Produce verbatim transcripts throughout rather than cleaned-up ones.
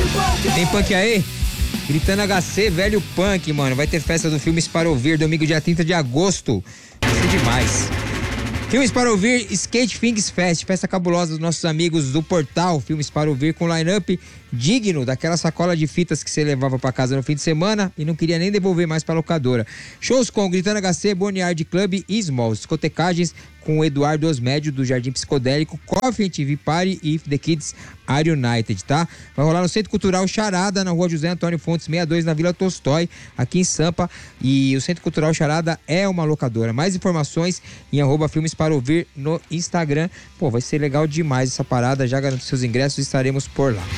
Tem punk aí? Gritando H C, velho punk, mano. Vai ter festa do Filmes para Ouvir, domingo, dia trinta de agosto. Vai ser demais. Filmes para Ouvir, Skate Things Fest, festa cabulosa dos nossos amigos do portal Filmes para Ouvir, com line-up digno daquela sacola de fitas que você levava para casa no fim de semana e não queria nem devolver mais para locadora. Shows com Gritando H C, Boneyard Club e Small, discotecagens com o Eduardo Osmédio do Jardim Psicodélico, Coffee and T V Party e If the Kids Are United, tá? Vai rolar no Centro Cultural Charada, na rua José Antônio Fontes sessenta e dois, na Vila Tolstói, aqui em Sampa. E o Centro Cultural Charada é uma locadora. Mais informações em arroba Filmes para Ouvir no Instagram. Pô, vai ser legal demais essa parada. Já garanto seus ingressos e estaremos por lá.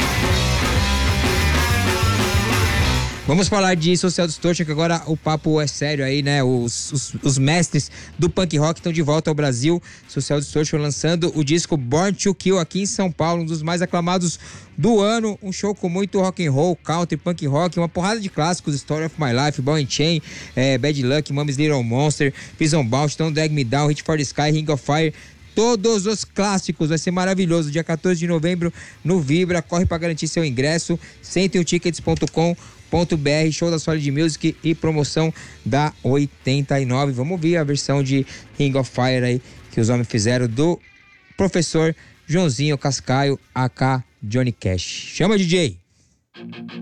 Vamos falar de Social Distortion, que agora o papo é sério aí, né? Os, os, os mestres do punk rock estão de volta ao Brasil. Social Distortion lançando o disco Born to Kill aqui em São Paulo, um dos mais aclamados do ano. Um show com muito rock and roll, country, punk rock, uma porrada de clássicos: Story of My Life, Ball and Chain, é, Bad Luck, Mommy's Little Monster, Prison Bound, Don't Drag Me Down, Reach for the Sky, Ring of Fire. Todos os clássicos, vai ser maravilhoso. Dia quatorze de novembro no Vibra. Corre para garantir seu ingresso. cento e um tickets ponto com ponto b r, show da Solid Music e promoção da oitenta e nove. Vamos ouvir a versão de Ring of Fire aí que os homens fizeram do professor Joãozinho Cascaio, aka Johnny Cash. Chama, D J!